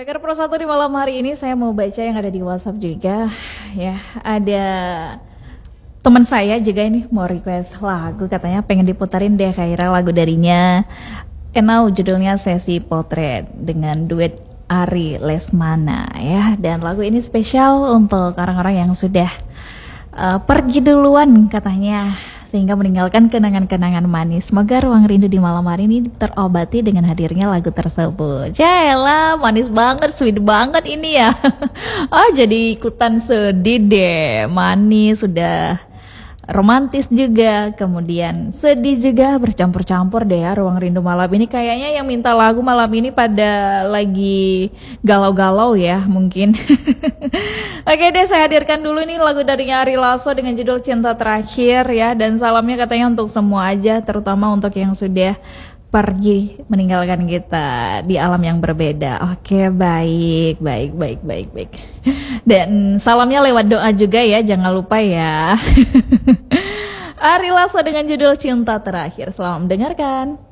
Dengar persatu di malam hari ini saya mau baca yang ada di WhatsApp juga ya. Ada teman saya juga ini mau request lagu, katanya pengen diputarin deh Khaira lagu darinya Enau, judulnya Sesi Potret dengan duet Ari Lesmana ya. Dan lagu ini spesial untuk orang-orang yang sudah pergi duluan katanya, sehingga meninggalkan kenangan-kenangan manis. Semoga ruang rindu di malam hari ini terobati dengan hadirnya lagu tersebut. Yaelah, manis banget, sweet banget ini ya. Jadi ikutan sedih deh. Manis, sudah romantis juga, kemudian sedih juga, bercampur-campur deh ya ruang rindu malam ini. Kayaknya yang minta lagu malam ini pada lagi galau-galau ya mungkin. Oke deh, saya hadirkan dulu nih lagu dari Ari Lasso dengan judul Cinta Terakhir ya. Dan salamnya katanya untuk semua aja, terutama untuk yang sudah pergi meninggalkan kita di alam yang berbeda. Oke, baik. Dan salamnya lewat doa juga ya, jangan lupa ya. Ari Lasso dengan judul Cinta Terakhir. Selamat mendengarkan.